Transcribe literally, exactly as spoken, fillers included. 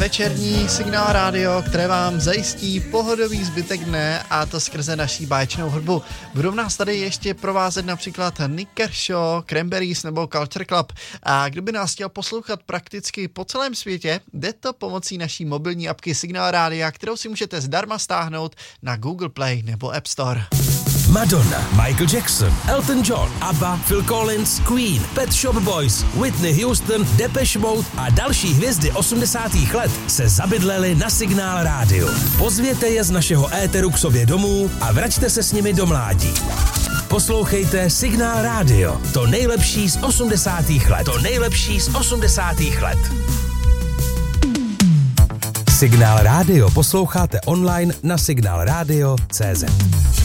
večerní Signál rádio, které vám zajistí pohodový zbytek dne, a to skrze naší báječnou hudbu. Budou nás tady ještě provázet například Nick Kershaw, Cranberries nebo Culture Club. A kdo by nás chtěl poslouchat prakticky po celém světě, jde to pomocí naší mobilní apky Signál rádia, kterou si můžete zdarma stáhnout na Google Play nebo App Store. Madonna, Michael Jackson, Elton John, ABBA, Phil Collins, Queen, Pet Shop Boys, Whitney Houston, Depeche Mode a další hvězdy osmdesátých let se zabydleli na Signál rádiu. Pozvěte je z našeho éteru k sobě domů a vraťte se s nimi do mládí. Poslouchejte Signál rádio, to nejlepší z osmdesátých let. To nejlepší z osmdesátých let. Signál rádio posloucháte online na signál radio tečka cé zet.